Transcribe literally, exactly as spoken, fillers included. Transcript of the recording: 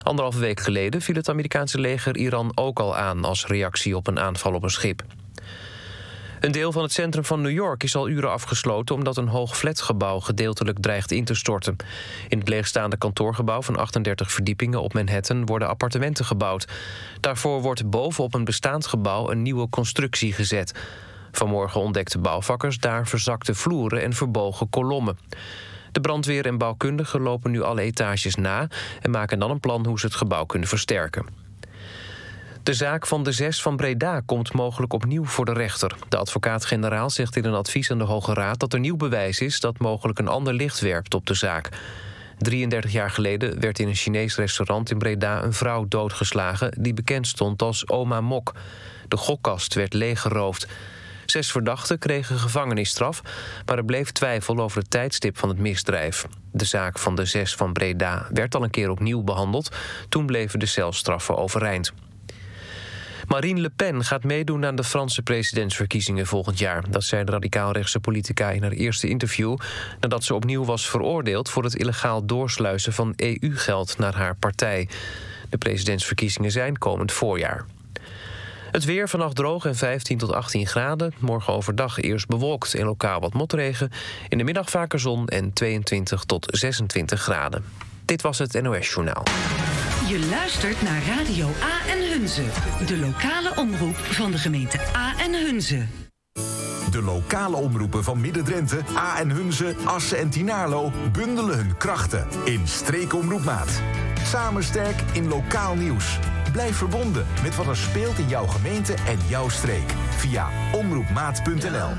Anderhalve week geleden viel het Amerikaanse leger Iran ook al aan als reactie op een aanval op een schip. Een deel van het centrum van New York is al uren afgesloten omdat een hoog flatgebouw gedeeltelijk dreigt in te storten. In het leegstaande kantoorgebouw van achtendertig verdiepingen op Manhattan worden appartementen gebouwd. Daarvoor wordt bovenop een bestaand gebouw een nieuwe constructie gezet. Vanmorgen ontdekten bouwvakkers daar verzakte vloeren en verbogen kolommen. De brandweer en bouwkundigen lopen nu alle etages na en maken dan een plan hoe ze het gebouw kunnen versterken. De zaak van de zes van Breda komt mogelijk opnieuw voor de rechter. De advocaat-generaal zegt in een advies aan de Hoge Raad dat er nieuw bewijs is dat mogelijk een ander licht werpt op de zaak. drieëndertig jaar geleden werd in een Chinees restaurant in Breda een vrouw doodgeslagen die bekend stond als Oma Mok. De gokkast werd leeggeroofd. Zes verdachten kregen gevangenisstraf, maar er bleef twijfel over het tijdstip van het misdrijf. De zaak van de zes van Breda werd al een keer opnieuw behandeld. Toen bleven de celstraffen overeind. Marine Le Pen gaat meedoen aan de Franse presidentsverkiezingen volgend jaar. Dat zei de radicaal-rechtse politica in haar eerste interview, nadat ze opnieuw was veroordeeld voor het illegaal doorsluizen van E U-geld naar haar partij. De presidentsverkiezingen zijn komend voorjaar. Het weer, vannacht droog en vijftien tot achttien graden. Morgen overdag eerst bewolkt en lokaal wat motregen. In de middag vaker zon en tweeëntwintig tot zesentwintig graden. Dit was het N O S-journaal. Je luistert naar Radio A en Hunze. De lokale omroep van de gemeente A en Hunze. De lokale omroepen van Midden-Drenthe, A en Hunze, Assen en Tynaarlo bundelen hun krachten in Streekomroepmaat. Samen sterk in lokaal nieuws. Blijf verbonden met wat er speelt in jouw gemeente en jouw streek via omroepmaat punt n l.